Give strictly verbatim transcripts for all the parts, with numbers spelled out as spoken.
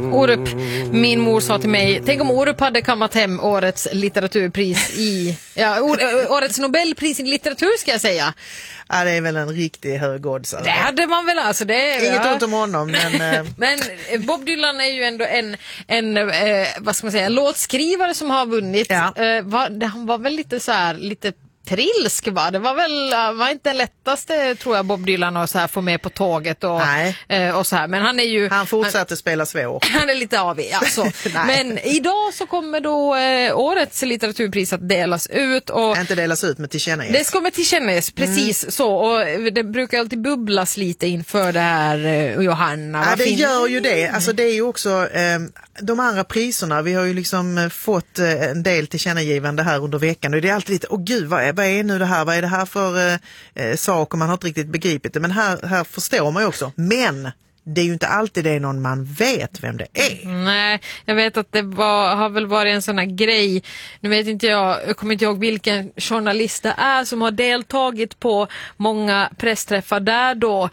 Orup, min mor sa till mig, tänk om Orup hade kammat hem årets litteraturpris i, ja, årets Nobelpris i litteratur ska jag säga. Ja, det är väl en riktig hög odds. Det hade man väl, alltså det är, inget ja. ont om honom, men... men Bob Dylan är ju ändå en, en eh, vad ska man säga, en låtskrivare som har vunnit. Ja. Eh, var, han var väl lite så här, lite trilsk, va? Det var väl var inte den lättaste, tror jag, Bob Dylan att så här få med på tåget och, eh, och så här. Men han är ju... Han fortsatte han, spela svår. Han är lite avig, alltså. Men idag så kommer då eh, årets litteraturpris att delas ut. Och inte delas ut, men tillkännages. Det ska med tillkännages, precis mm. så. Och det brukar alltid bubblas lite inför det här, eh, Johanna. Ja, det fin- gör ju det. Alltså det är ju också... Eh, de andra priserna, vi har ju liksom fått eh, en del tillkännagivande här under veckan. Och det är alltid lite, åh gud, vad är, vad är nu det här? Vad är det här för eh, saker? Man har inte riktigt begripit det. Men här, här förstår man ju också. Men... det är ju inte alltid det är någon man vet vem det är. Nej, jag vet att det var, har väl varit en sån här grej. Nu vet inte jag, jag kommer inte ihåg vilken journalist det är som har deltagit på många pressträffar där då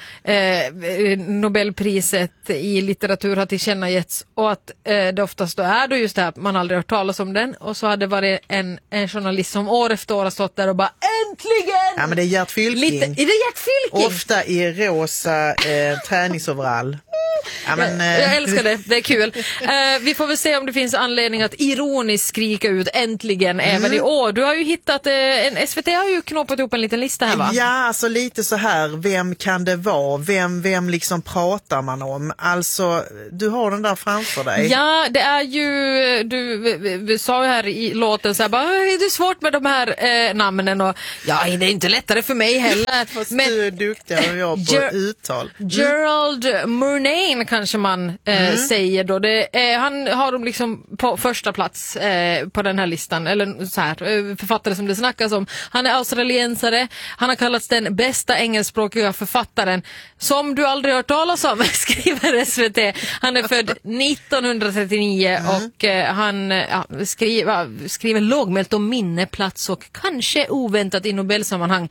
eh, Nobelpriset i litteratur har tillkännagetts och att eh, det oftast då är då just det här att man aldrig hört talas om den och så hade det varit en, en journalist som år efter år har stått där och bara äntligen! Ja, men det är Gert Fylking. Lite, är det Gert Fylking? Ofta i rosa eh, träningsoverall. Ja, men, jag, jag älskar det, det är kul. uh, Vi får väl se om det finns anledning att ironiskt skrika ut äntligen mm. även i år. Du har ju hittat, uh, en, S V T har ju knoppat ihop en liten lista här, va? Ja, alltså lite så här, vem kan det vara? Vem, vem liksom pratar man om? Alltså, du har den där framför dig. Ja, det är ju, du vi, vi sa ju här i låten så här, bara, är det svårt med de här eh, namnen? Och ja, det är inte lättare för mig heller. Fast men, du är duktigare än jag på Ger- uttal. Mm. Gerald Murnane kanske man eh, mm. säger då. Det, eh, han har dem liksom på första plats eh, på den här listan. Eller så här, eh, författare som det snackas om. Han är australiensare. Han har kallats den bästa engelskspråkiga författaren som du aldrig hört talas om, skriver S V T. Han är född nittonhundratrettionio mm. och eh, han ja, skriver, skriver lågmält om minneplats och kanske oväntat i Nobelsammanhang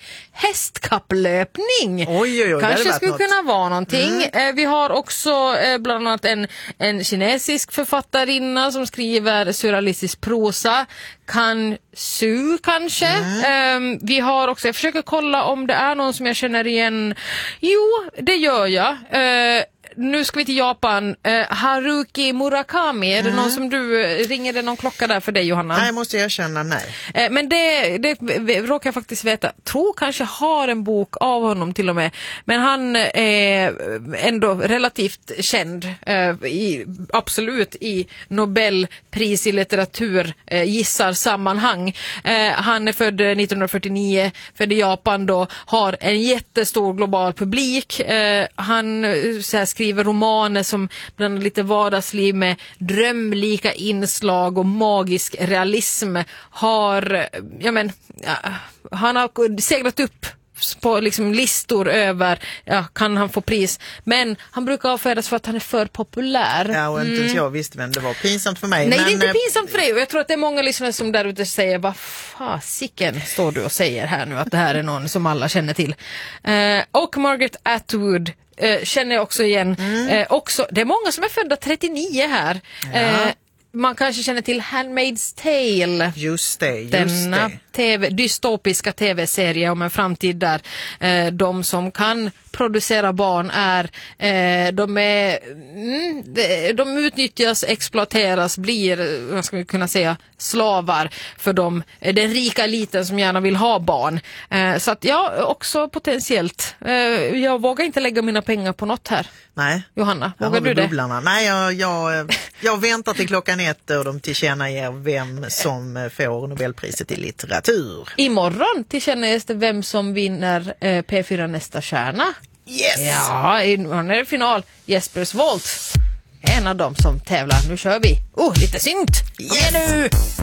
hästkapplöpning. Oj, oj, oj, kanske skulle något. kunna vara någonting. Mm. Eh, vi har också eh, bland annat en, en kinesisk författarinna som skriver surrealistisk prosa. Kan Su kanske. Mm. Eh, vi har också, jag försöker kolla om det är någon som jag känner igen. Jo, det gör jag. Eh, Nu ska vi till Japan. Uh, Haruki Murakami. Är det mm. någon som du... Ringer det någon klocka där för dig, Johanna? Nej, måste jag erkänna, nej. Uh, men det, det råkar jag faktiskt veta. Tror kanske har en bok av honom till och med. Men han är ändå relativt känd. Uh, i, absolut i Nobelpris i litteratur uh, gissar sammanhang. Uh, han är född nittonhundrafyrtionio. Född i Japan då. Har en jättestor global publik. Uh, han uh, så här, skriver romaner som bland lite vardagsliv med drömlika inslag och magisk realism. Har, ja men, ja, han har seglat upp på liksom listor över, ja, kan han få pris. Men han brukar avfärdas för att han är för populär. Ja, och inte mm. jag visste, men det var pinsamt för mig. Nej, men, det är inte pinsamt för dig. Och jag tror att det är många lyssnare som där ute säger, vad fasiken står du och säger här nu att det här är någon som alla känner till. Uh, och Margaret Atwood Uh, känner jag också igen. Mm. Uh, också, det är många som är födda trettionio här. Ja. Uh, man kanske känner till Handmaid's Tale. Just det, just Denna det. T V, dystopiska tv-serie om en framtid där uh, de som kan producera barn är uh, de är mm, de, de utnyttjas, exploateras, blir, vad ska vi kunna säga, slavar för dem, den rika eliten som gärna vill ha barn. Uh, så att ja, också potentiellt. Uh, jag vågar inte lägga mina pengar på något här. Nej. Johanna, vågar du det? Bubblarna. Nej, jag, jag, jag väntar till klockan ett och de tillkännager vem som får Nobelpriset i litteratur. Imorgon tillkännages det vem som vinner eh, P fyra nästa stjärna. Yes! Ja, imorgon är det final. Jespers Volt. En av dem som tävlar. Nu kör vi. Oh, lite synt. Kom igen nu!